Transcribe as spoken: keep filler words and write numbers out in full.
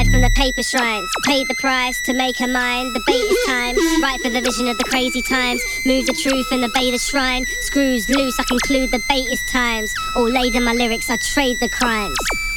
hide from the paper shrines. Paid the price to make her mine. The bait is time, right for the vision of the crazy times. Move the truth and obey the shrine. Screws loose, I conclude the bait is times. All laid in my lyrics, I trade the crimes.